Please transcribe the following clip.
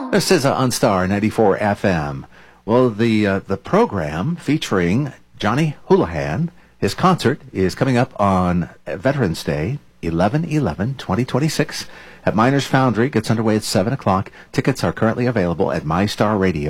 This is on Star 94 FM. Well, the program featuring Johnny Houlihan, his concert is coming up on Veterans Day, 11/11/2026 at Miners Foundry. Gets underway at 7 o'clock. Tickets are currently available at MyStar Radio.